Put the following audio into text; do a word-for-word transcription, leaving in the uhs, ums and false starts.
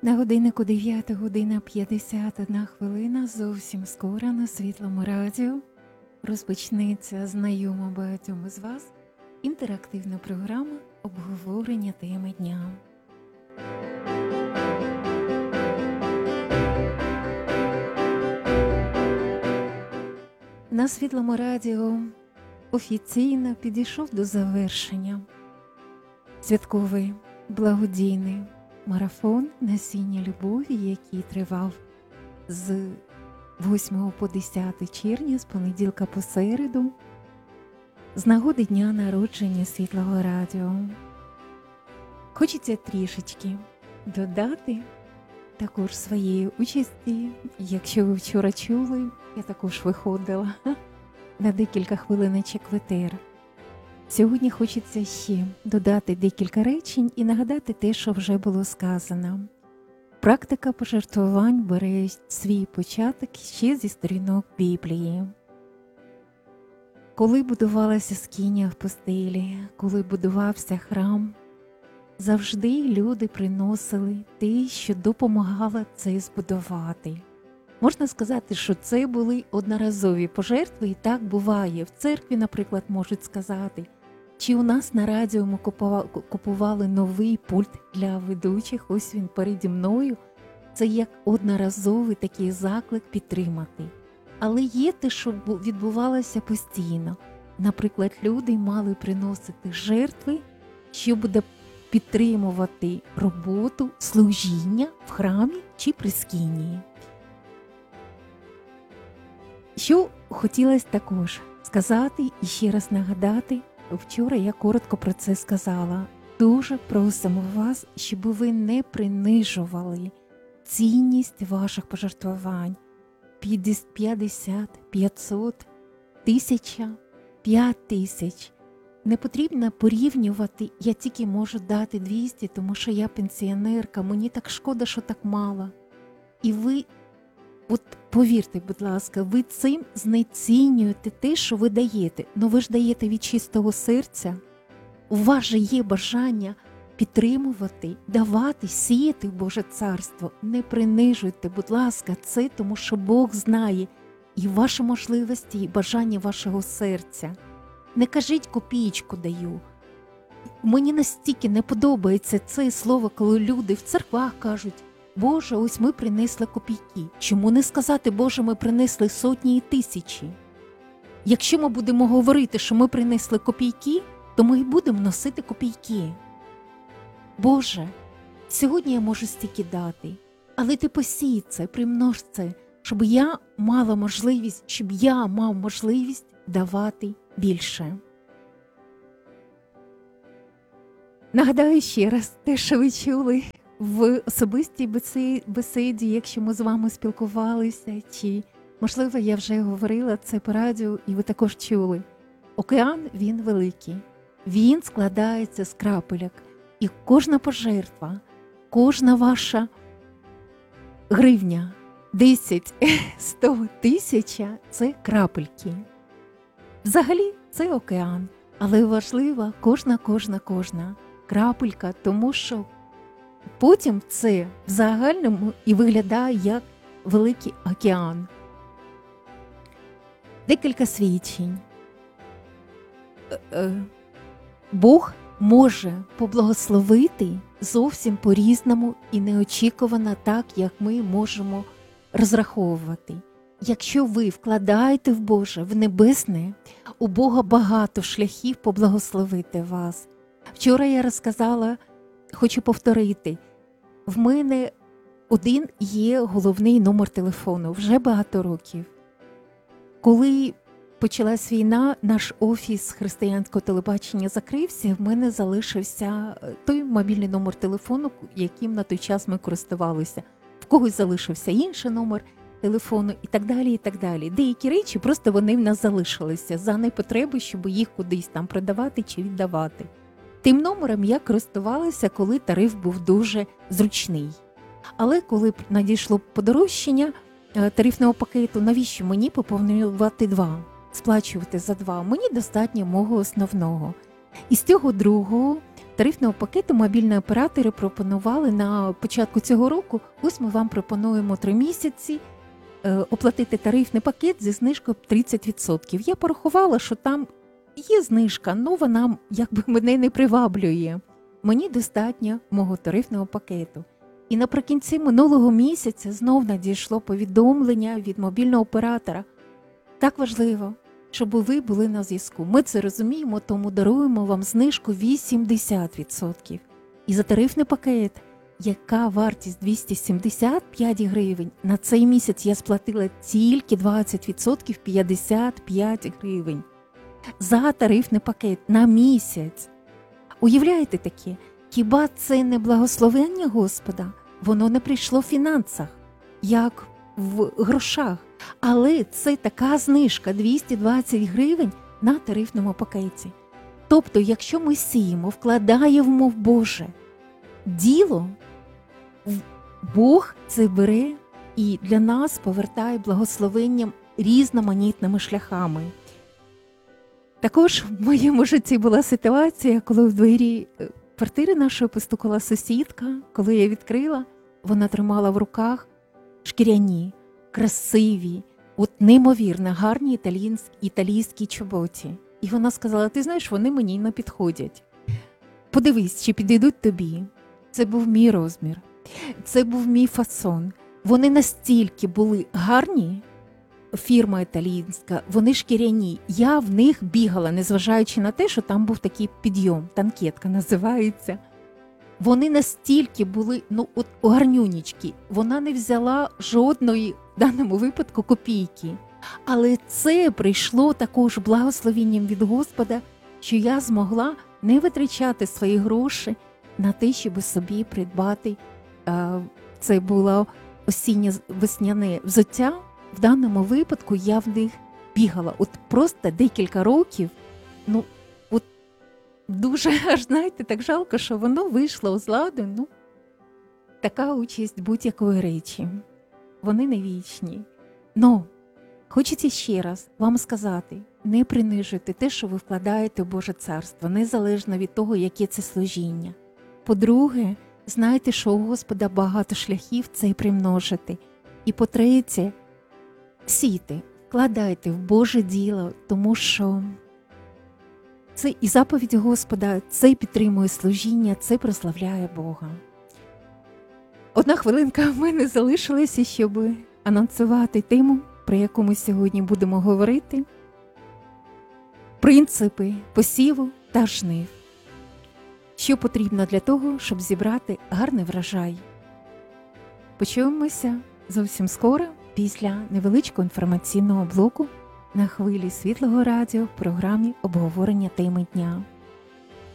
На годиннику дев'ята година п'ятдесят одна хвилина, зовсім скоро на Світлому радіо розпочнеться знайома багатьом із вас інтерактивна програма обговорення теми дня. На Світлому радіо офіційно підійшов до завершення святковий благодійний марафон «Насіння любові», який тривав з восьмого по десяте червня, з понеділка по середу, з нагоди дня народження Світлого радіо. Хочеться трішечки додати також своєї участі. Якщо ви вчора чули, я також виходила на декілька хвилиночок в етер. Сьогодні хочеться ще додати декілька речень і нагадати те, що вже було сказано. Практика пожертвувань бере свій початок ще зі сторінок Біблії. Коли будувалася скиня в пустелі, коли будувався храм, завжди люди приносили те, що допомагало це збудувати. Можна сказати, що це були одноразові пожертви, і так буває. В церкві, наприклад, можуть сказати, чи у нас на радіо ми купували новий пульт для ведучих, ось він переді мною. Це як одноразовий такий заклик підтримати. Але є те, що відбувалося постійно. Наприклад, люди мали приносити жертви, що буде підтримувати роботу, служіння в храмі чи при скинії. Що хотілося також сказати і ще раз нагадати, вчора я коротко про це сказала. Дуже просимо вас, щоб ви не принижували цінність ваших пожертвувань. п'ятдесят, п'ятсот, тисяча, п'ять тисяч. Не потрібно порівнювати, я тільки можу дати двісті, тому що я пенсіонерка, мені так шкода, що так мало. І ви, от повірте, будь ласка, ви цим знецінюєте те, що ви даєте. Ну ви ж даєте від чистого серця. У вас же є бажання підтримувати, давати, сіяти в Боже Царство. Не принижуйте, будь ласка, це, тому що Бог знає і ваші можливості, і бажання вашого серця. Не кажіть копієчку даю. Мені настільки не подобається це слово, коли люди в церквах кажуть: Боже, ось ми принесли копійки. Чому не сказати: Боже, ми принесли сотні і тисячі? Якщо ми будемо говорити, що ми принесли копійки, то ми й будемо носити копійки. Боже, сьогодні я можу стільки дати, але ти посій це, примнож це, щоб я мала можливість, щоб я мав можливість давати більше. Нагадаю ще раз те, що ви чули в особистій бесіді, якщо ми з вами спілкувалися, чи, можливо, я вже говорила це по радіо, і ви також чули. Океан, він великий, він складається з крапельок, і кожна пожертва, кожна ваша гривня, десять, сто, тисяча – це крапельки. Взагалі, це океан, але важлива кожна, кожна, кожна крапелька, тому що потім це в загальному і виглядає як великий океан. Декілька свідчень. Бог може поблагословити зовсім по-різному і неочікувано так, як ми можемо розраховувати. Якщо ви вкладаєте в Боже, в небесне, у Бога багато шляхів поблагословити вас. Вчора я розказала, хочу повторити, в мене один є головний номер телефону, вже багато років. Коли почалась війна, наш офіс християнського телебачення закрився, в мене залишився той мобільний номер телефону, яким на той час ми користувалися. В когось залишився інший номер телефону і так далі, і так далі. Деякі речі просто вони в нас залишилися за непотреби, щоб їх кудись там продавати чи віддавати. Тим номером я користувалася, коли тариф був дуже зручний. Але коли надійшло подорожчання тарифного пакету, навіщо мені поповнювати два? Сплачувати за два? Мені достатньо мого основного. І з цього другого тарифного пакету мобільні оператори пропонували на початку цього року. Ось ми вам пропонуємо три місяці е, оплатити тарифний пакет зі знижкою тридцять відсотків. Я порахувала, що там є знижка, але вона якби мене не приваблює. Мені достатньо мого тарифного пакету. І наприкінці минулого місяця знов надійшло повідомлення від мобільного оператора. Так важливо, щоб ви були на зв'язку. Ми це розуміємо, тому даруємо вам знижку вісімдесят відсотків. І за тарифний пакет, яка вартість двісті сімдесят п'ять гривень, на цей місяць я сплатила тільки двадцять відсотків, п'ятдесят п'ять гривень. За тарифний пакет на місяць. Уявляєте таке? Хіба це не благословення Господа? Воно не прийшло в фінансах, як в грошах. Але це така знижка двісті двадцять гривень на тарифному пакеті. Тобто, якщо ми сіємо, вкладаємо в Боже діло, Бог це бере і для нас повертає благословенням різноманітними шляхами. Також в моєму житті була ситуація, коли в двері квартири нашої постукала сусідка. Коли я відкрила, вона тримала в руках шкіряні, красиві, от неймовірно гарні італійські, італійські чоботі. І вона сказала, ти знаєш, вони мені не підходять. Подивись, чи підійдуть тобі. Це був мій розмір, це був мій фасон. Вони настільки були гарні, фірма італійська, вони шкіряні. Я в них бігала, незважаючи на те, що там був такий підйом, танкетка називається. Вони настільки були, ну, от гарнюнічки. Вона не взяла жодної, в даному випадку, копійки. Але це прийшло також благословенням від Господа, що я змогла не витрачати свої гроші на те, щоб собі придбати. Це було осінньо-весняне взуття. В даному випадку я в них бігала. От просто декілька років, ну, от дуже, аж знаєте, так жалко, що воно вийшло з ладу. Ну, така участь будь-якої речі. Вони не вічні. Но хочеться ще раз вам сказати, не принижуйте те, що ви вкладаєте в Боже Царство, незалежно від того, яке це служіння. По-друге, знайте, що у Господа багато шляхів це і примножити. І по-третє, сійте, вкладайте в Боже діло, тому що це і заповідь Господа, це підтримує служіння, це прославляє Бога. Одна хвилинка в мене залишилася, щоб анонсувати тему, про яку ми сьогодні будемо говорити. Принципи посіву та жнив. Що потрібно для того, щоб зібрати гарний врожай? Почуємося зовсім скоро, після невеличкого інформаційного блоку на хвилі Світлого радіо в програмі обговорення теми дня.